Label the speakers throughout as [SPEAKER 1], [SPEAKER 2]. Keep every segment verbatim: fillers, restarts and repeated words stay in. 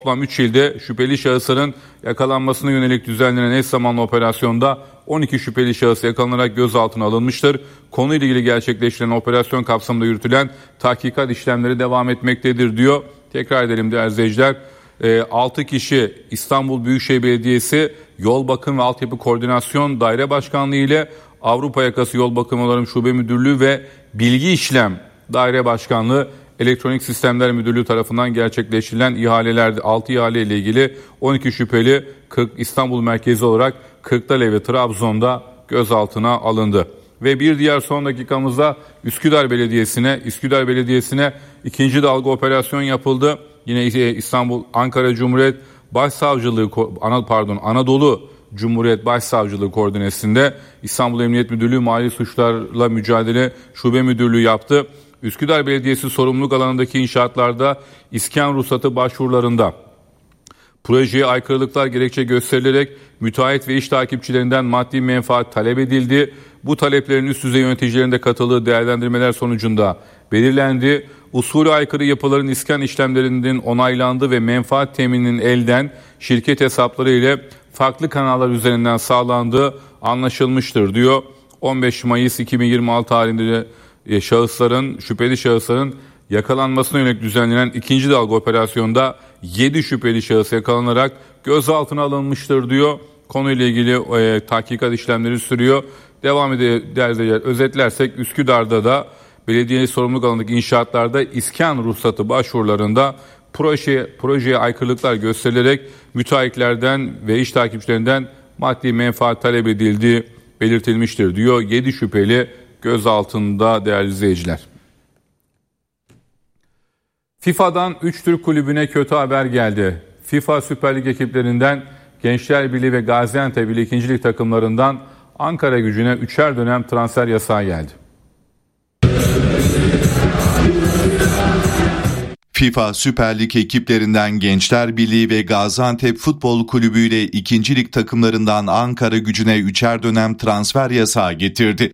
[SPEAKER 1] Toplam üç ilde şüpheli şahısların yakalanmasına yönelik düzenlenen eş zamanlı operasyonda on iki şüpheli şahıs yakalanarak gözaltına alınmıştır. Konuyla ilgili gerçekleştirilen operasyon kapsamında yürütülen tahkikat işlemleri devam etmektedir diyor. Tekrar edelim değerli izleyiciler. altı kişi İstanbul Büyükşehir Belediyesi Yol Bakım ve Altyapı Koordinasyon Daire Başkanlığı ile Avrupa Yakası Yol Bakım Onarım Şube Müdürlüğü ve Bilgi İşlem Daire Başkanlığı Elektronik Sistemler Müdürlüğü tarafından gerçekleştirilen ihalelerde altı ihale ile ilgili on iki şüpheli kırk İstanbul merkezi olarak Kırklareli ve Trabzon'da gözaltına alındı. Ve bir diğer son dakikamızda Üsküdar Belediyesi'ne Üsküdar Belediyesi'ne ikinci dalga operasyon yapıldı. Yine İstanbul Ankara Cumhuriyet Başsavcılığı pardon Anadolu Cumhuriyet Başsavcılığı koordinesinde İstanbul Emniyet Müdürlüğü Mali Suçlarla Mücadele Şube Müdürlüğü yaptı. Üsküdar Belediyesi sorumluluk alanındaki inşaatlarda iskan ruhsatı başvurularında projeye aykırılıklar gerekçe gösterilerek müteahhit ve iş takipçilerinden maddi menfaat talep edildi. Bu taleplerin üst düzey yöneticilerinde katıldığı değerlendirmeler sonucunda belirlendi. Usulü aykırı yapıların iskan işlemlerinin onaylandığı ve menfaat temininin elden şirket hesapları ile farklı kanallar üzerinden sağlandığı anlaşılmıştır diyor. on beş Mayıs iki bin yirmi altı tarihinde şahısların, şüpheli şahısların yakalanmasına yönelik düzenlenen ikinci dalga operasyonda yedi şüpheli şahıs yakalanarak gözaltına alınmıştır diyor. Konuyla ilgili e, tahkikat işlemleri sürüyor. Devam edelim. Özetlersek Üsküdar'da da belediye sorumluluk alanındaki inşaatlarda iskan ruhsatı başvurularında proje, projeye aykırılıklar gösterilerek müteahhitlerden ve iş takipçilerinden maddi menfaat talep edildiği belirtilmiştir diyor. yedi şüpheli gözaltında değerli izleyiciler. FIFA'dan üç Türk kulübüne kötü haber geldi. FIFA Süper Lig ekiplerinden Gençler Birliği ve Gaziantep ile ikinci lig takımlarından Ankara Gücü'ne üçer dönem transfer yasağı geldi.
[SPEAKER 2] FIFA Süper Lig ekiplerinden Gençler Birliği ve Gaziantep Futbol Kulübü ile ikinci lig takımlarından Ankara Gücü'ne üçer dönem transfer yasağı getirdi.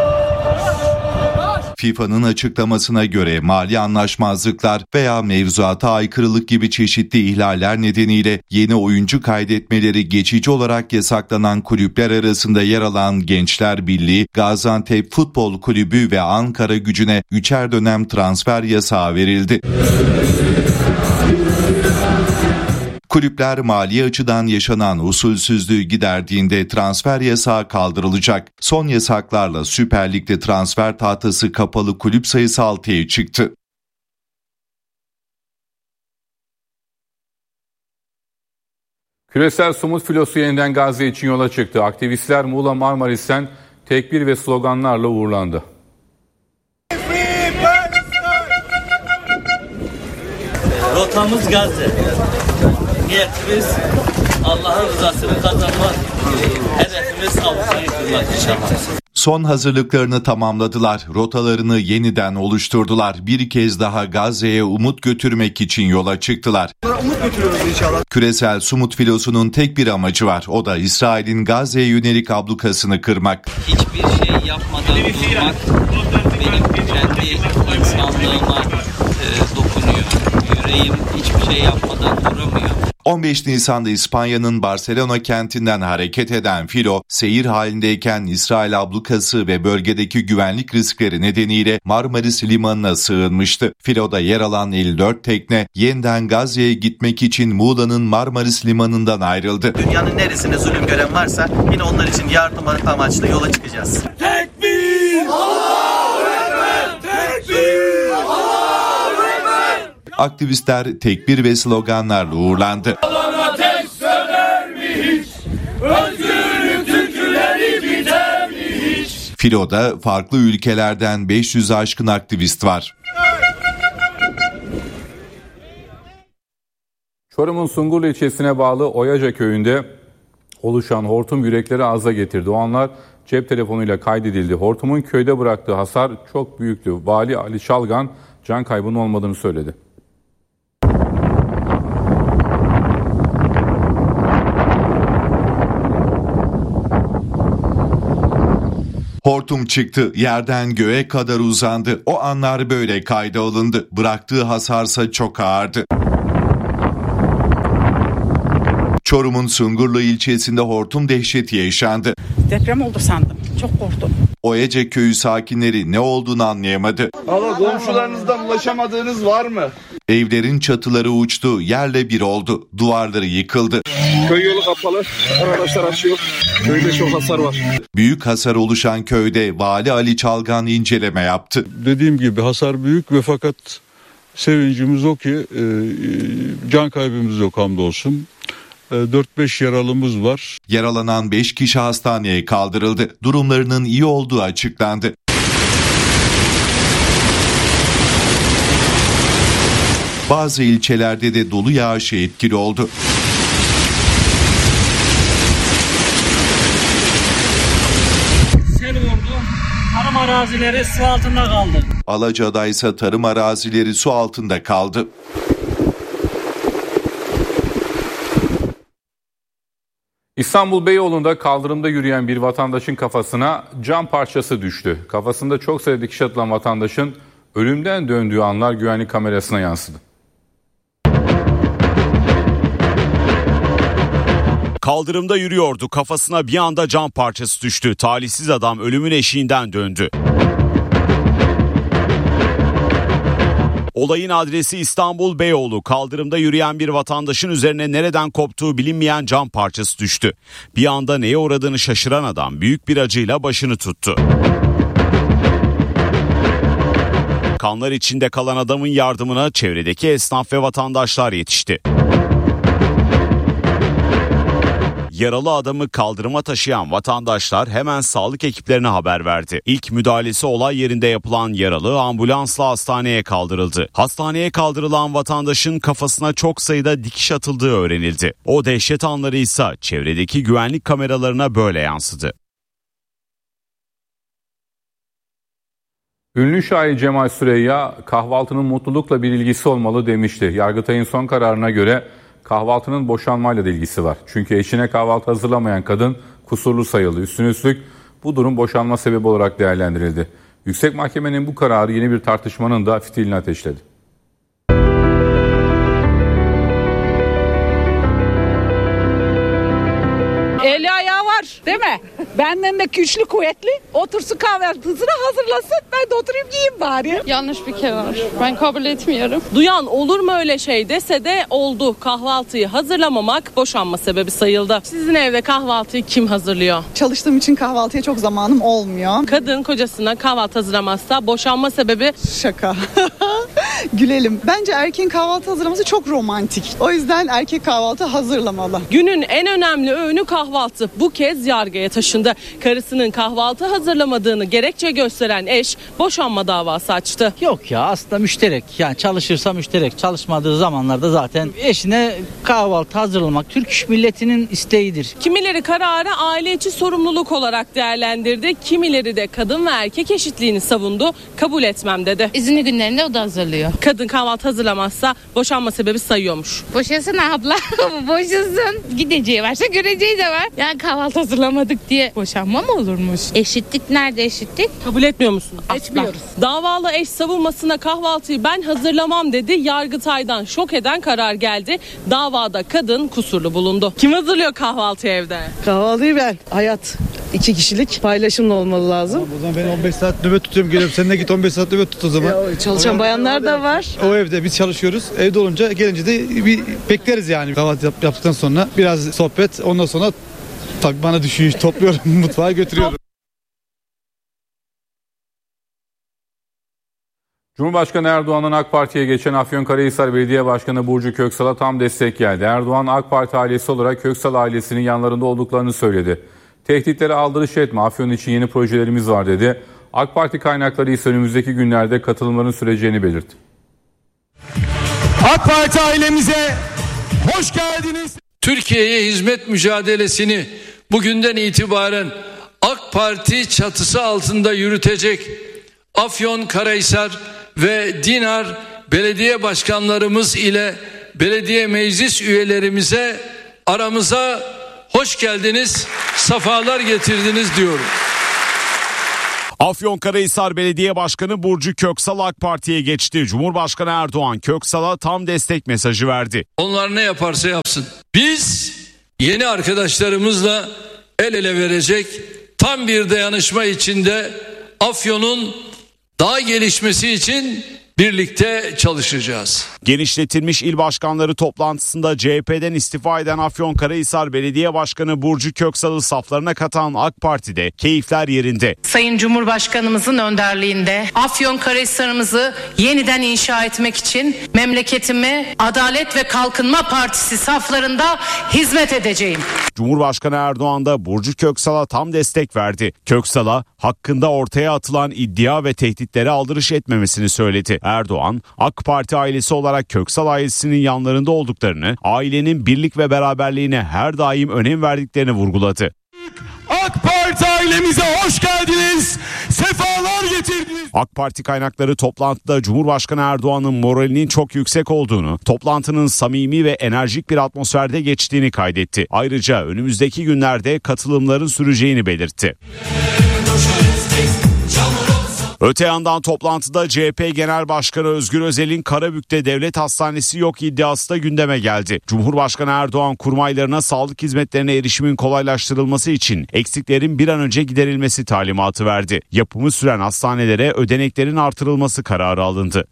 [SPEAKER 2] FIFA'nın açıklamasına göre mali anlaşmazlıklar veya mevzuata aykırılık gibi çeşitli ihlaller nedeniyle yeni oyuncu kaydetmeleri geçici olarak yasaklanan kulüpler arasında yer alan Gençler Birliği, Gaziantep Futbol Kulübü ve Ankara Gücü'ne üçer dönem transfer yasağı verildi. Kulüpler mali açıdan yaşanan usulsüzlüğü giderdiğinde transfer yasağı kaldırılacak. Son yasaklarla Süper Lig'de transfer tahtası kapalı kulüp sayısı altıya çıktı.
[SPEAKER 1] Küresel Sumut filosu yeniden Gazze için yola çıktı. Aktivistler Muğla Marmaris'ten tekbir ve sloganlarla uğurlandı.
[SPEAKER 3] Rotamız Gazze. Niyetimiz Allah'ın rızasını kazanmak. Hedefimiz Avrupa'yı kırmak inşallah.
[SPEAKER 2] Son hazırlıklarını tamamladılar. Rotalarını yeniden oluşturdular. Bir kez daha Gazze'ye umut götürmek için yola çıktılar.
[SPEAKER 4] Umut götürüyoruz inşallah.
[SPEAKER 2] Küresel Sumut filosunun tek bir amacı var. O da İsrail'in Gazze'ye yönelik ablukasını kırmak.
[SPEAKER 3] Hiçbir şey yapmadan durmak benim kendi insanlığıma e, dokunuyor. Yüreğim hiçbir şey yapmadan duramıyor.
[SPEAKER 2] on beş Nisan'da İspanya'nın Barcelona kentinden hareket eden filo, seyir halindeyken İsrail ablukası ve bölgedeki güvenlik riskleri nedeniyle Marmaris Limanı'na sığınmıştı. Filoda yer alan elli dört tekne yeniden Gazze'ye gitmek için Muğla'nın Marmaris Limanı'ndan ayrıldı.
[SPEAKER 5] Dünyanın neresinde zulüm gören varsa yine onlar için yardım amaçlı yola çıkacağız.
[SPEAKER 6] Tekbir! Allahu Ekber! Tekbir!
[SPEAKER 2] Aktivistler tekbir ve sloganlarla uğurlandı.
[SPEAKER 6] Alana tek söyler mi hiç? Özgürlük türküleri biter mi hiç?
[SPEAKER 2] Filoda farklı ülkelerden beş yüze aşkın aktivist var.
[SPEAKER 1] Çorum'un Sungurlu ilçesine bağlı Oyaca köyünde oluşan hortum yürekleri ağza getirdi. O anlar cep telefonuyla kaydedildi. Hortumun köyde bıraktığı hasar çok büyüktü. Vali Ali Çalgan can kaybının olmadığını söyledi.
[SPEAKER 2] Hortum çıktı, yerden göğe kadar uzandı. O anlar böyle kayda alındı. Bıraktığı hasarsa çok ağırdı. Çorum'un Sungurlu ilçesinde hortum dehşeti yaşandı.
[SPEAKER 4] Deprem oldu sandım. Çok korktum.
[SPEAKER 2] Oyacek köyü sakinleri ne olduğunu anlayamadı.
[SPEAKER 7] Ama komşularınızdan ulaşamadığınız var mı?
[SPEAKER 2] Evlerin çatıları uçtu, yerle bir oldu. Duvarları yıkıldı.
[SPEAKER 7] Köy yolu kapalı. Arkadaşlar açıyor. Köyde çok hasar var.
[SPEAKER 2] Büyük hasar oluşan köyde Vali Ali Çalgan inceleme yaptı.
[SPEAKER 8] Dediğim gibi hasar büyük ve fakat sevincimiz o ki e, can kaybımız yok hamdolsun. dört beş yaralımız var.
[SPEAKER 2] Yaralanan beş kişi hastaneye kaldırıldı. Durumlarının iyi olduğu açıklandı. Bazı ilçelerde de dolu yağışı etkili oldu.
[SPEAKER 9] Sel vurdu. Tarım arazileri su altında kaldı.
[SPEAKER 2] Alaca'da ise tarım arazileri su altında kaldı.
[SPEAKER 1] İstanbul Beyoğlu'nda kaldırımda yürüyen bir vatandaşın kafasına cam parçası düştü. Kafasında çok sayıda dikiş atılan vatandaşın ölümden döndüğü anlar güvenlik kamerasına yansıdı.
[SPEAKER 10] Kaldırımda yürüyordu. Kafasına bir anda cam parçası düştü. Talihsiz adam ölümün eşiğinden döndü. Olayın adresi İstanbul Beyoğlu. Kaldırımda yürüyen bir vatandaşın üzerine nereden koptuğu bilinmeyen cam parçası düştü. Bir anda neye uğradığını şaşıran adam büyük bir acıyla başını tuttu. Kanlar içinde kalan adamın yardımına çevredeki esnaf ve vatandaşlar yetişti. Yaralı adamı kaldırıma taşıyan vatandaşlar hemen sağlık ekiplerine haber verdi. İlk müdahalesi olay yerinde yapılan yaralı ambulansla hastaneye kaldırıldı. Hastaneye kaldırılan vatandaşın kafasına çok sayıda dikiş atıldığı öğrenildi. O dehşet anları ise çevredeki güvenlik kameralarına böyle yansıdı.
[SPEAKER 1] Ünlü şair Cemal Süreyya kahvaltının mutlulukla bir ilgisi olmalı demişti. Yargıtay'ın son kararına göre kahvaltının boşanmayla da ilgisi var. Çünkü eşine kahvaltı hazırlamayan kadın kusurlu sayıldı. Üstüne üstlük bu durum boşanma sebebi olarak değerlendirildi. Yüksek Mahkemenin bu kararı yeni bir tartışmanın da fitilini ateşledi.
[SPEAKER 4] Eli ayağı var değil mi? Benden de güçlü kuvvetli. Otursun kahvaltısını hazırlasın. Ben de oturayım yiyeyim bari.
[SPEAKER 11] Yanlış bir karar. Ben kabul etmiyorum.
[SPEAKER 12] Duyan olur mu öyle şey dese de oldu. Kahvaltıyı hazırlamamak boşanma sebebi sayıldı. Sizin evde kahvaltıyı kim hazırlıyor?
[SPEAKER 13] Çalıştığım için kahvaltıya çok zamanım olmuyor.
[SPEAKER 12] Kadın kocasına kahvaltı hazırlamazsa boşanma sebebi?
[SPEAKER 13] Şaka. Gülelim. Bence erkeğin kahvaltı hazırlaması çok romantik. O yüzden erkek kahvaltı hazırlamalı.
[SPEAKER 12] Günün en önemli öğünü kahvaltı. Bu kez yargıya taşındı. Karısının kahvaltı hazırlamadığını gerekçe gösteren eş boşanma davası açtı.
[SPEAKER 9] Yok ya, aslında müşterek. Yani çalışırsa müşterek. Çalışmadığı zamanlarda zaten eşine kahvaltı hazırlamak Türk milletinin isteğidir.
[SPEAKER 12] Kimileri kararı aile içi sorumluluk olarak değerlendirdi. Kimileri de kadın ve erkek eşitliğini savundu. Kabul etmem dedi.
[SPEAKER 11] İzinli günlerinde o da hazırlıyor.
[SPEAKER 12] Kadın kahvaltı hazırlamazsa boşanma sebebi sayıyormuş.
[SPEAKER 11] Boşasın abla. Boşasın. Gideceği varsa göreceği de var. Yani kahvaltı hazırlamadık diye boşanma mı olurmuş? Eşitlik nerede eşitlik?
[SPEAKER 12] Kabul etmiyor musunuz?
[SPEAKER 11] Etmiyoruz.
[SPEAKER 12] Davalı eş savunmasına kahvaltıyı ben hazırlamam dedi. Yargıtay'dan şok eden karar geldi. Davada kadın kusurlu bulundu. Kim hazırlıyor kahvaltıyı evde?
[SPEAKER 14] Kahvaltıyı ben. Hayat. İki kişilik paylaşımla olmalı lazım.
[SPEAKER 15] O zaman ben on beş saat nöbet tutuyorum, geliyorum. Sen de git on beş saat nöbet tut o zaman.
[SPEAKER 14] Ya, çalışan o bayanlar da var.
[SPEAKER 15] O evde biz çalışıyoruz. Evde olunca gelince de bir bekleriz yani. Kahvaltı yap, yaptıktan sonra biraz sohbet. Ondan sonra tabii bana düşüyor. Topluyorum, mutfağa götürüyorum.
[SPEAKER 1] Cumhurbaşkanı Erdoğan'ın AK Parti'ye geçen Afyonkarahisar Belediye Başkanı Burcu Köksal'a tam destek geldi. Erdoğan AK Parti ailesi olarak Köksal ailesinin yanlarında olduklarını söyledi. Tehditlere aldırış etme, Afyon için yeni projelerimiz var dedi. AK Parti kaynakları ise önümüzdeki günlerde katılımların süreceğini belirtti.
[SPEAKER 6] AK Parti ailemize hoş geldiniz. Türkiye'ye hizmet mücadelesini bugünden itibaren AK Parti çatısı altında yürütecek Afyonkarahisar ve Dinar belediye başkanlarımız ile belediye meclis üyelerimize aramıza hoş geldiniz, safalar getirdiniz diyorum.
[SPEAKER 10] Afyonkarahisar Belediye Başkanı Burcu Köksal AK Parti'ye geçti. Cumhurbaşkanı Erdoğan Köksal'a tam destek mesajı verdi.
[SPEAKER 6] Onlar ne yaparsa yapsın. Biz yeni arkadaşlarımızla el ele verecek, tam bir dayanışma içinde Afyon'un daha gelişmesi için birlikte çalışacağız.
[SPEAKER 10] Genişletilmiş il başkanları toplantısında C H P'den istifa eden Afyonkarahisar Belediye Başkanı Burcu Köksal'ı saflarına katan AK Parti'de keyifler yerinde.
[SPEAKER 16] Sayın Cumhurbaşkanımızın önderliğinde Afyonkarahisar'ımızı yeniden inşa etmek için memleketime Adalet ve Kalkınma Partisi saflarında hizmet edeceğim.
[SPEAKER 10] Cumhurbaşkanı Erdoğan da Burcu Köksal'a tam destek verdi. Köksal'a hakkında ortaya atılan iddia ve tehditlere aldırış etmemesini söyledi. Erdoğan, AK Parti ailesi olarak Köksal ailesinin yanlarında olduklarını, ailenin birlik ve beraberliğine her daim önem verdiklerini vurguladı.
[SPEAKER 6] AK Parti ailemize hoş geldiniz, sefalar getirdiniz.
[SPEAKER 10] AK Parti kaynakları toplantıda Cumhurbaşkanı Erdoğan'ın moralinin çok yüksek olduğunu, toplantının samimi ve enerjik bir atmosferde geçtiğini kaydetti. Ayrıca önümüzdeki günlerde katılımların süreceğini belirtti. Öte yandan toplantıda C H P Genel Başkanı Özgür Özel'in Karabük'te devlet hastanesi yok iddiası da gündeme geldi. Cumhurbaşkanı Erdoğan kurmaylarına sağlık hizmetlerine erişimin kolaylaştırılması için eksiklerin bir an önce giderilmesi talimatı verdi. Yapımı süren hastanelere ödeneklerin artırılması kararı alındı.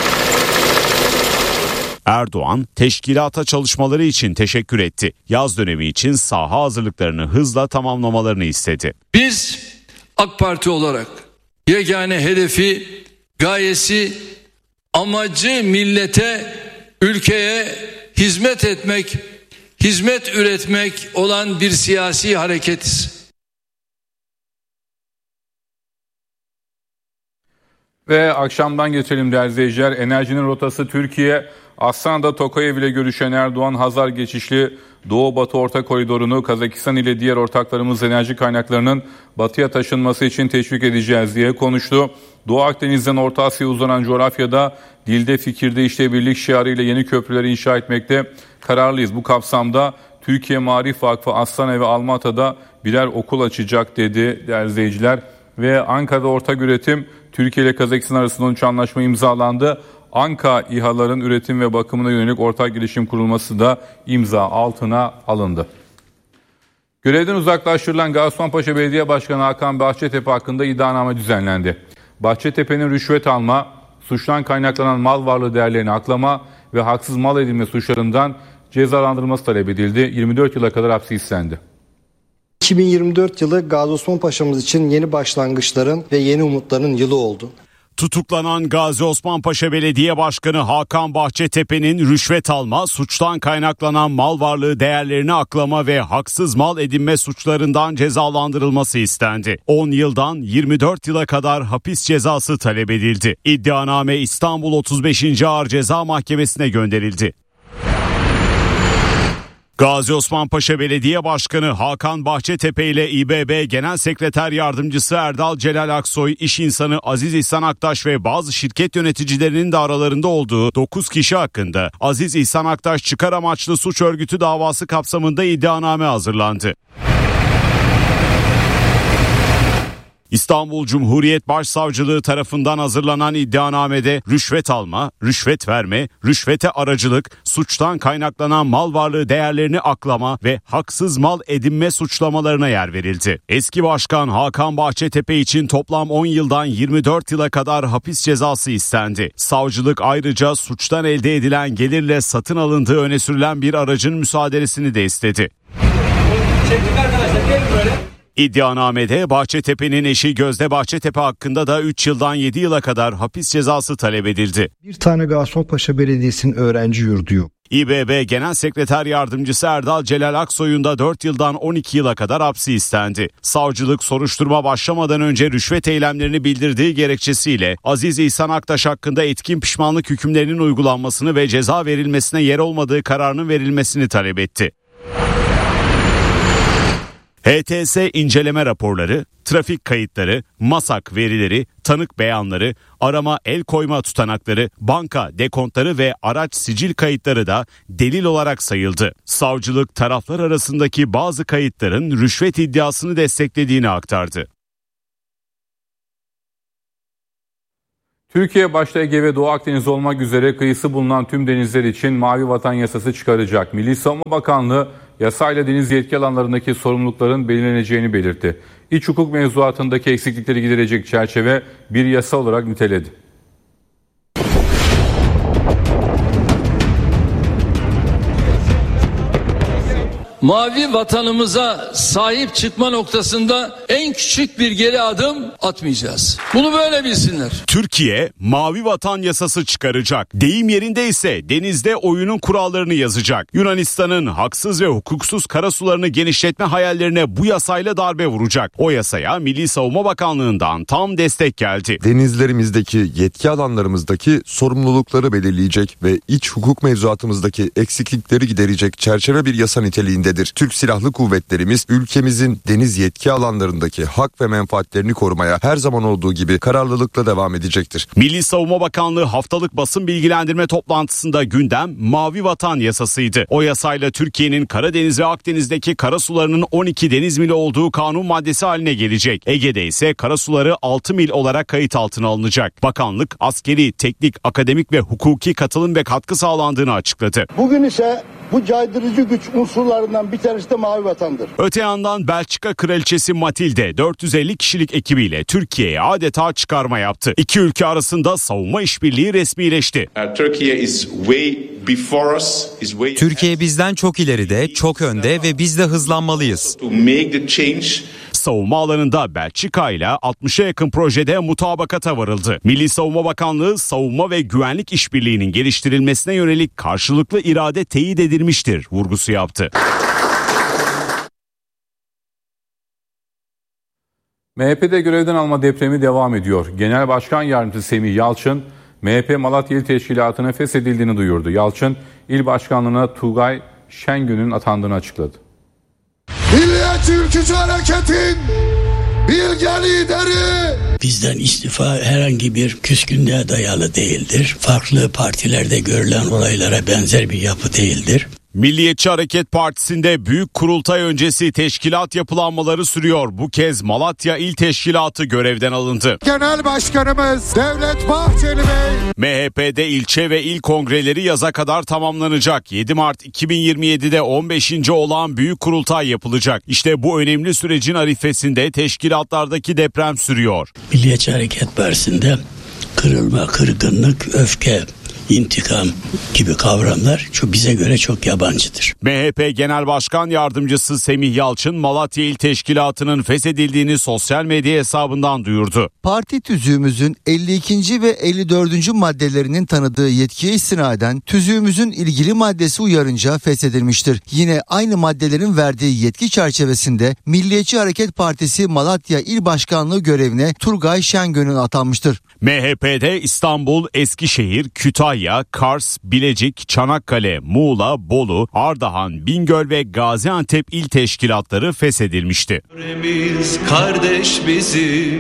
[SPEAKER 10] Erdoğan, teşkilata çalışmaları için teşekkür etti. Yaz dönemi için saha hazırlıklarını hızla tamamlamalarını istedi.
[SPEAKER 6] Biz AK Parti olarak yegane hedefi, gayesi, amacı millete, ülkeye hizmet etmek, hizmet üretmek olan bir siyasi hareketiz.
[SPEAKER 1] Ve akşamdan geçelim değerli izleyiciler. Enerjinin rotası Türkiye. Astana'da Tokayev ile görüşen Erdoğan, Hazar geçişli Doğu Batı Orta Koridorunu Kazakistan ile diğer ortaklarımız enerji kaynaklarının batıya taşınması için teşvik edeceğiz diye konuştu. Doğu Akdeniz'den Orta Asya'ya uzanan coğrafyada dilde, fikirde, işbirlik şiarıyla yeni köprüleri inşa etmekte kararlıyız. Bu kapsamda Türkiye Maarif Vakfı Astana ve Almata'da birer okul açacak dedi değerli izleyiciler. Ve Ankara'da ortak üretim, Türkiye ile Kazakistan arasında on üç anlaşma imzalandı. Anka İHA'ların üretim ve bakımına yönelik ortak girişim kurulması da imza altına alındı. Görevden uzaklaştırılan Gaziosmanpaşa Belediye Başkanı Hakan Bahçetepe hakkında iddianame düzenlendi. Bahçetepe'nin rüşvet alma, suçtan kaynaklanan mal varlığı değerlerini aklama ve haksız mal edinme suçlarından cezalandırılması talep edildi. yirmi dört yıla kadar hapsi istendi.
[SPEAKER 17] iki bin yirmi dört yılı Gaziosmanpaşa'mız için yeni başlangıçların ve yeni umutların yılı oldu.
[SPEAKER 10] Tutuklanan Gaziosmanpaşa Belediye Başkanı Hakan Bahçetepe'nin rüşvet alma, suçtan kaynaklanan mal varlığı değerlerini aklama ve haksız mal edinme suçlarından cezalandırılması istendi. on yıldan yirmi dört yıla kadar hapis cezası talep edildi. İddianame İstanbul otuz beşinci Ağır Ceza Mahkemesi'ne gönderildi. Gaziosmanpaşa Belediye Başkanı Hakan Bahçetepe ile İBB Genel Sekreter Yardımcısı Erdal Celal Aksoy, iş insanı Aziz İhsan Aktaş ve bazı şirket yöneticilerinin de aralarında olduğu dokuz kişi hakkında Aziz İhsan Aktaş çıkar amaçlı suç örgütü davası kapsamında iddianame hazırlandı. İstanbul Cumhuriyet Başsavcılığı tarafından hazırlanan iddianamede rüşvet alma, rüşvet verme, rüşvete aracılık, suçtan kaynaklanan mal varlığı değerlerini aklama ve haksız mal edinme suçlamalarına yer verildi. Eski Başkan Hakan Bahçetepe için toplam on yıldan yirmi dört yıla kadar hapis cezası istendi. Savcılık ayrıca suçtan elde edilen gelirle satın alındığı öne sürülen bir aracın müsaadesini de istedi. İddianamede Bahçetepe'nin eşi Gözde Bahçetepe hakkında da üç yıldan yedi yıla kadar hapis cezası talep edildi.
[SPEAKER 18] Bir tane Gaziosmanpaşa Belediyesi'nin öğrenci yurdu yok.
[SPEAKER 10] İBB Genel Sekreter Yardımcısı Erdal Celal Aksoy'un da dört yıldan on iki yıla kadar hapsi istendi. Savcılık soruşturma başlamadan önce rüşvet eylemlerini bildirdiği gerekçesiyle Aziz İhsan Aktaş hakkında etkin pişmanlık hükümlerinin uygulanmasını ve ceza verilmesine yer olmadığı kararının verilmesini talep etti. H T S inceleme raporları, trafik kayıtları, MASAK verileri, tanık beyanları, arama el koyma tutanakları, banka dekontları ve araç sicil kayıtları da delil olarak sayıldı. Savcılık taraflar arasındaki bazı kayıtların rüşvet iddiasını desteklediğini aktardı.
[SPEAKER 1] Türkiye başta Ege ve Doğu Akdeniz olmak üzere kıyısı bulunan tüm denizler için Mavi Vatan Yasası çıkaracak. Milli Savunma Bakanlığı yasayla deniz yetki alanlarındaki sorumlulukların belirleneceğini belirtti. İç hukuk mevzuatındaki eksiklikleri giderecek çerçeve bir yasa olarak niteledi.
[SPEAKER 6] Mavi vatanımıza sahip çıkma noktasında en küçük bir geri adım atmayacağız. Bunu böyle bilsinler.
[SPEAKER 10] Türkiye mavi vatan yasası çıkaracak. Deyim yerinde ise denizde oyunun kurallarını yazacak. Yunanistan'ın haksız ve hukuksuz karasularını genişletme hayallerine bu yasayla darbe vuracak. O yasaya Milli Savunma Bakanlığı'ndan tam destek geldi.
[SPEAKER 19] Denizlerimizdeki yetki alanlarımızdaki sorumlulukları belirleyecek ve iç hukuk mevzuatımızdaki eksiklikleri giderecek çerçeve bir yasa niteliğinde. Türk Silahlı Kuvvetlerimiz ülkemizin deniz yetki alanlarındaki hak ve menfaatlerini korumaya her zaman olduğu gibi kararlılıkla devam edecektir.
[SPEAKER 10] Milli Savunma Bakanlığı haftalık basın bilgilendirme toplantısında gündem Mavi Vatan yasasıydı. O yasayla Türkiye'nin Karadeniz ve Akdeniz'deki karasularının on iki deniz mili olduğu kanun maddesi haline gelecek. Ege'de ise karasuları altı mil olarak kayıt altına alınacak. Bakanlık askeri, teknik, akademik ve hukuki katılım ve katkı sağlandığını açıkladı.
[SPEAKER 20] Bugün ise bu caydırıcı güç unsurlarından bir tanesi de Mavi Vatan'dır.
[SPEAKER 10] Öte yandan Belçika Kraliçesi Matilde dört yüz elli kişilik ekibiyle Türkiye'ye adeta çıkarma yaptı. İki ülke arasında savunma işbirliği resmileşti.
[SPEAKER 21] Türkiye bizden çok ileride, çok önde ve biz de hızlanmalıyız.
[SPEAKER 10] Savunma alanında Belçika ile altmışa yakın projede mutabakata varıldı. Milli Savunma Bakanlığı savunma ve güvenlik işbirliğinin geliştirilmesine yönelik karşılıklı irade teyit edilmiştir vurgusu yaptı.
[SPEAKER 1] M H P'de görevden alma depremi devam ediyor. Genel Başkan Yardımcısı Semih Yalçın, M H P Malatya İl Teşkilatı'nın feshedildiğini duyurdu. Yalçın, il başkanlığına Tugay Şengün'ün atandığını açıkladı.
[SPEAKER 22] Milliyetçi Ülkücü Hareket'in bilge lideri.
[SPEAKER 23] Bizden istifa herhangi bir küskünlüğe dayalı değildir. Farklı partilerde görülen olaylara benzer bir yapı değildir.
[SPEAKER 10] Milliyetçi Hareket Partisi'nde büyük kurultay öncesi teşkilat yapılanmaları sürüyor. Bu kez Malatya İl Teşkilatı görevden alındı.
[SPEAKER 22] Genel Başkanımız Devlet Bahçeli Bey.
[SPEAKER 10] M H P'de ilçe ve il kongreleri yaza kadar tamamlanacak. yedi Mart iki bin yirmi yedi'de on beşinci olağan büyük kurultay yapılacak. İşte bu önemli sürecin arifesinde teşkilatlardaki deprem sürüyor.
[SPEAKER 23] Milliyetçi Hareket Partisi'nde kırılma, kırgınlık, öfke, İntikam gibi kavramlar çok bize göre çok yabancıdır.
[SPEAKER 10] M H P Genel Başkan Yardımcısı Semih Yalçın, Malatya İl Teşkilatı'nın feshedildiğini sosyal medya hesabından duyurdu.
[SPEAKER 24] Parti tüzüğümüzün elli ikinci ve elli dördüncü maddelerinin tanıdığı yetkiye istinaden tüzüğümüzün ilgili maddesi uyarınca feshedilmiştir. Yine aynı maddelerin verdiği yetki çerçevesinde Milliyetçi Hareket Partisi Malatya İl Başkanlığı görevine Turgay Şengön'ün atanmıştır.
[SPEAKER 10] M H P'de İstanbul, Eskişehir, Kütahya, Kars, Bilecik, Çanakkale, Muğla, Bolu, Ardahan, Bingöl ve Gaziantep il teşkilatları feshedilmişti.
[SPEAKER 6] Kardeş bizim.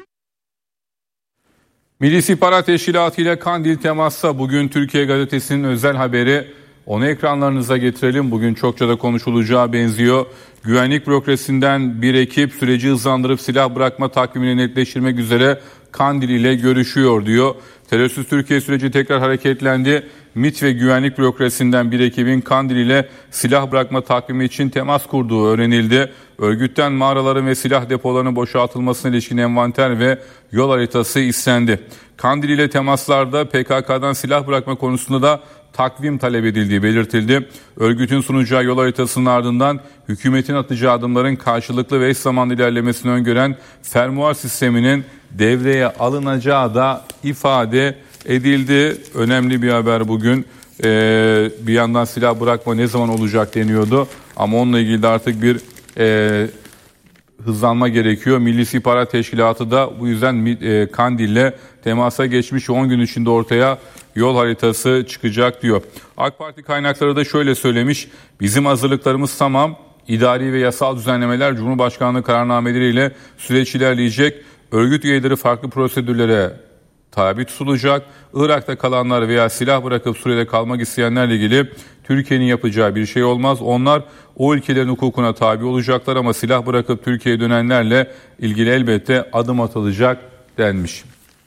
[SPEAKER 1] Milli İstihbarat Teşkilatı ile Kandil temasta bugün Türkiye Gazetesi'nin özel haberi. Onu ekranlarınıza getirelim. Bugün çokça da konuşulacağı benziyor. Güvenlik bürokrasisinden bir ekip süreci hızlandırıp silah bırakma takvimini netleştirmek üzere Kandil ile görüşüyor diyor. Terörsüz Türkiye süreci tekrar hareketlendi. MİT ve güvenlik bürokrasisinden bir ekibin Kandil ile silah bırakma takvimi için temas kurduğu öğrenildi. Örgütten mağaraların ve silah depolarının boşaltılmasına ilişkin envanter ve yol haritası istendi. Kandil ile temaslarda P K K'dan silah bırakma konusunda da takvim talep edildiği belirtildi. Örgütün sunacağı yol haritasının ardından hükümetin atacağı adımların karşılıklı ve eş zamanlı ilerlemesini öngören fermuar sisteminin devreye alınacağı da ifade edildi. Önemli bir haber bugün. Ee, bir yandan silah bırakma ne zaman olacak deniyordu. Ama onunla ilgili de artık bir e, hızlanma gerekiyor. Milli İstihbarat Teşkilatı da bu yüzden e, Kandil'le temasa geçmiş on gün içinde ortaya yol haritası çıkacak diyor. AK Parti kaynakları da şöyle söylemiş. Bizim hazırlıklarımız tamam. İdari ve yasal düzenlemeler Cumhurbaşkanlığı kararnameleriyle süreç ilerleyecek. Örgüt üyeleri farklı prosedürlere tabi tutulacak. Irak'ta kalanlar veya silah bırakıp Suriye'de kalmak isteyenlerle ilgili Türkiye'nin yapacağı bir şey olmaz. Onlar o ülkelerin hukukuna tabi olacaklar ama silah bırakıp Türkiye'ye dönenlerle ilgili elbette adım atılacak denmiş.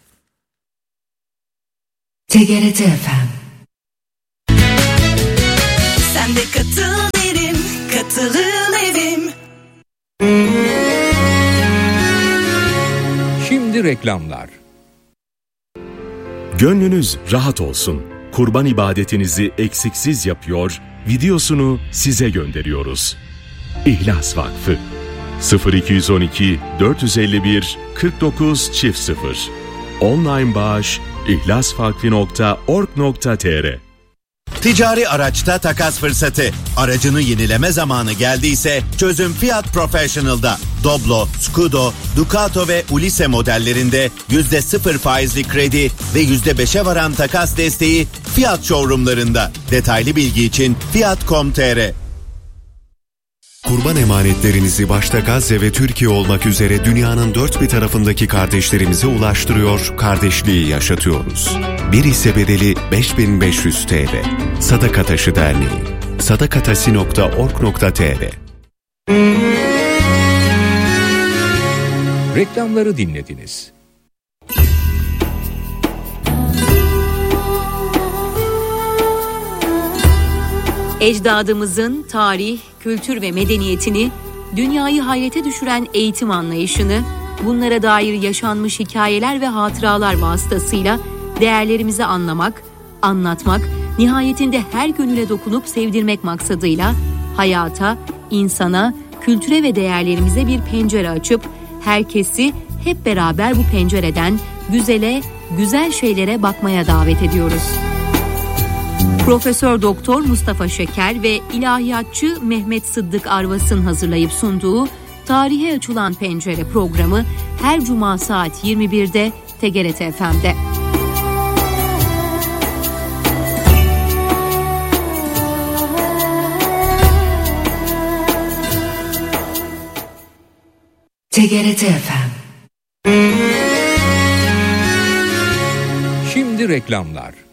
[SPEAKER 25] T G R T F M. Sen de katıl derim, katıl.
[SPEAKER 3] reklamlar.
[SPEAKER 5] Gönlünüz rahat olsun. Kurban ibadetinizi eksiksiz yapıyor, videosunu size gönderiyoruz. İhlas Vakfı sıfır iki on iki dört yüz elli bir kırk dokuz çift sıfır Online bağış ihlasvakfi nokta org nokta tr.
[SPEAKER 7] Ticari araçta takas fırsatı. Aracını yenileme zamanı geldiyse çözüm Fiat Professional'da. Doblo, Scudo, Ducato ve Ulisse modellerinde yüzde sıfır faizli kredi ve yüzde beşe varan takas desteği Fiat showroomlarında. Detaylı bilgi için fiat nokta com nokta tr.
[SPEAKER 8] Kurban emanetlerinizi başta Gazze ve Türkiye olmak üzere dünyanın dört bir tarafındaki kardeşlerimize ulaştırıyor, kardeşliği yaşatıyoruz. Bir hisse bedeli beş bin beş yüz T L. Sadaka Taşı Derneği. sadakatasi nokta org nokta tr.
[SPEAKER 3] Reklamları dinlediniz.
[SPEAKER 25] Ecdadımızın tarih, kültür ve medeniyetini, dünyayı hayrete düşüren eğitim anlayışını, bunlara dair yaşanmış hikayeler ve hatıralar vasıtasıyla değerlerimizi anlamak, anlatmak, nihayetinde her gönüle dokunup sevdirmek maksadıyla hayata, insana, kültüre ve değerlerimize bir pencere açıp herkesi hep beraber bu pencereden güzele, güzel şeylere bakmaya davet ediyoruz. Profesör Doktor Mustafa Şeker ve ilahiyatçı Mehmet Sıddık Arvas'ın hazırlayıp sunduğu Tarihe Açılan Pencere programı her cuma saat yirmi birde T G R T F M'de.
[SPEAKER 3] T G R T F M. Şimdi reklamlar.